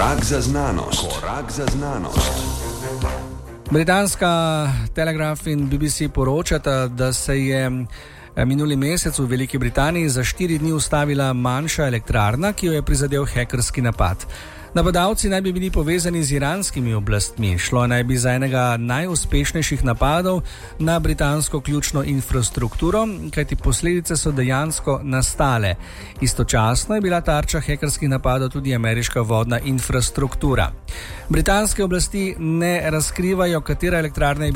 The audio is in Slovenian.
Korak za znanost. Korak za znanost. Britanska Telegraph in BBC poročata, da se je minuli mesec v Veliki Britaniji za 4 dni ustavila manjša elektrarna, ki jo je prizadel hekerski napad. Napadalci naj bi bili povezani z iranskimi oblastmi. Šlo naj bi za enega najuspešnejših napadov na britansko ključno infrastrukturo, kajti posledice so dejansko nastale. Istočasno je bila tarča hekerskih napadov tudi ameriška vodna infrastruktura. Britanske oblasti ne razkrivajo, katera elektrarna je bila